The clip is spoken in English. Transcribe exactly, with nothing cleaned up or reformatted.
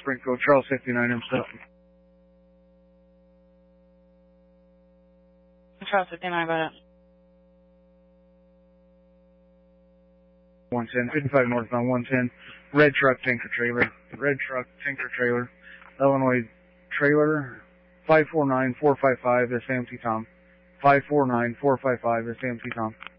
sprint code, Charles fifty-nine, M seven. Charles fifty-nine, got it. one ten, fifty-five northbound, one ten, red truck, tanker trailer, red truck, tanker trailer, Illinois trailer, five four nine four five five, S A M T Tom, five four nine four five five, S A M T Tom.